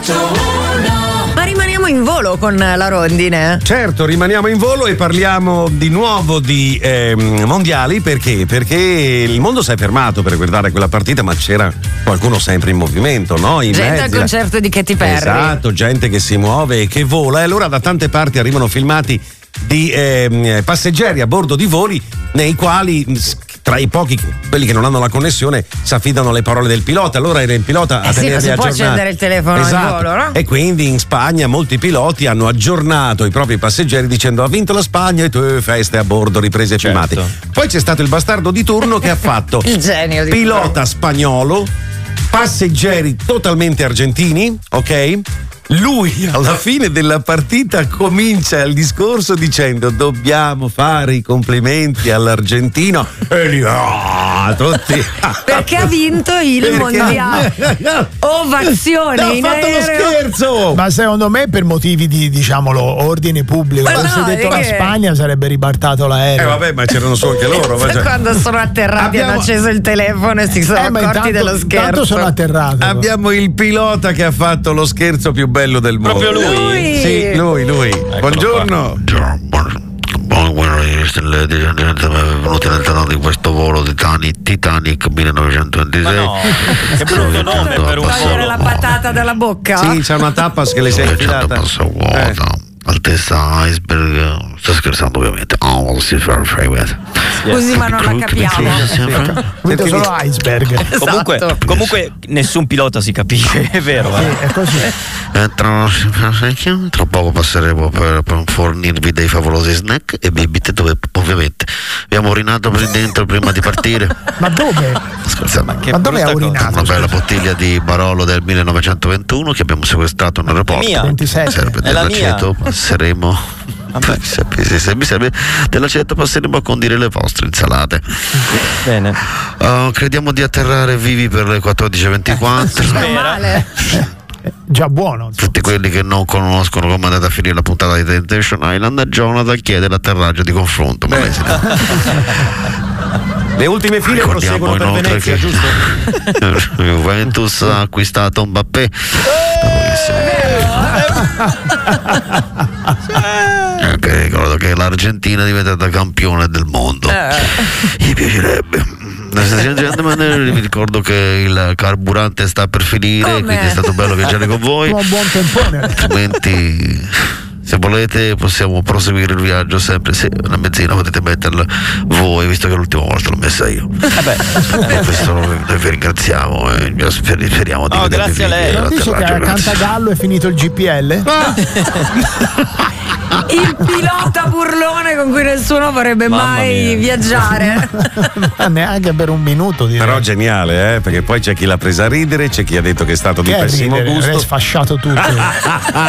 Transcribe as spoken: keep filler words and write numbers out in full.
Ma rimaniamo in volo con la rondine. Certo, rimaniamo in volo e parliamo di nuovo di eh, mondiali. Perché? Perché il mondo si è fermato per guardare quella partita, ma c'era qualcuno sempre in movimento, no? In gente mezzi, al concerto di Katy Perry. Esatto, gente che si muove e che vola. E allora da tante parti arrivano filmati di eh, passeggeri a bordo di voli nei quali, tra i pochi, quelli che non hanno la connessione, si affidano alle parole del pilota. Allora era il pilota eh a sì, tenerli non si aggiornati. può accendere il telefono esatto. in volo, no? E quindi in Spagna molti piloti hanno aggiornato i propri passeggeri dicendo: ha vinto la Spagna e tu feste a bordo, riprese e Certo. filmati. Poi c'è stato il bastardo di turno che ha fatto il genio di pilota spagnolo, passeggeri totalmente argentini, ok? Lui alla fine della partita comincia il discorso dicendo: dobbiamo fare i complimenti all'argentino, e lì, ah, tutti perché ha vinto il Perché? mondiale. Ovazione ha in fatto lo aereo. scherzo. Ma secondo me per motivi di, diciamolo, ordine pubblico. Ma Se no, detto la è che- Spagna sarebbe ribartato Eh l'aereo. vabbè, ma c'erano su anche loro. ma Sai cioè- quando sono atterrati Abbiamo- hanno acceso il telefono e si sono Eh, ma accorti intanto- dello scherzo. intanto sono atterrato. Abbiamo il pilota che ha fatto lo scherzo più bello del mondo. Proprio lui? Lui. Sì, lui, lui. Buongiorno. Buongiorno, benvenuti all'interno di questo volo Titanic, Titanic millenovecentoventisei. Ma no, che brutto nome per un Togliere volo. la patata dalla bocca. Sì, c'è una tappas che le sei infilata. passa vuota, altezza iceberg. Sto scherzando ovviamente. Oh, si fa Scusi, ma non la capiamo. Vedo solo iceberg. Comunque, Esatto. comunque nessun pilota si capisce, è vero. Sì, eh? è così. Eh, tra, tra poco passeremo per, per fornirvi dei favolosi snack e bibite dove ovviamente abbiamo urinato per dentro prima di partire. Ma dove? Scherzando. Che Ma dove ha brutta cosa. urinato? Una bella bottiglia di Barolo del millenovecentoventuno che abbiamo sequestrato in aeroporto. mia. ventisette. Serve È la dell'aceto, passeremo. Vabbè. Se, se, se mi serve dell'aceto, passeremo a condire le vostre insalate. Bene. Uh, crediamo di atterrare vivi per le quattordici e ventiquattro. Meno male. Già buono. insomma. Tutti quelli che non conoscono come è andata a finire la puntata di Temptation Island, Jonathan chiede l'atterraggio di confronto. Ma lei si- Le ultime file Ricordiamo proseguono per inoltre Venezia, che giusto? Juventus ha acquistato Mbappé. Anche ricordo che l'Argentina è diventata campione del mondo. Mi piacerebbe. Vi ricordo che il carburante sta per finire, Come? quindi è stato bello viaggiare con voi. Un buon tempone. Altrimenti, se volete, possiamo proseguire il viaggio sempre. Se una mezzina potete metterla voi, visto che l'ultima volta l'ho messa io. Vabbè. Per questo noi vi ringraziamo e vi sper- speriamo di No, vedervi grazie a lei. vivi Non dice che a all'atterraggio, grazie. Cantagallo è finito il G P L? Il pilota burlone con cui nessuno vorrebbe Mamma mai mia. viaggiare. Ma neanche per un minuto. Direi. Però geniale, eh? Perché poi c'è chi l'ha presa a ridere, c'è chi ha detto che è stato di Che è pessimo ridere, gusto. è sfasciato tutto.